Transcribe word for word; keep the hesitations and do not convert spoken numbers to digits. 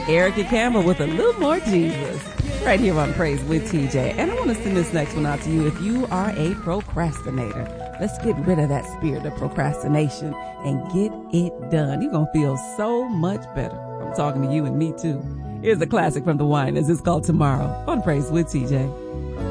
Erica Campbell with a little more Jesus right here on Praise with T J. And I want to send this next one out to you. If you are a procrastinator, let's get rid of that spirit of procrastination and get it done. You're going to feel so much better. I'm talking to you and me too. Here's a classic from the Winans. It's called Tomorrow on Praise with T J.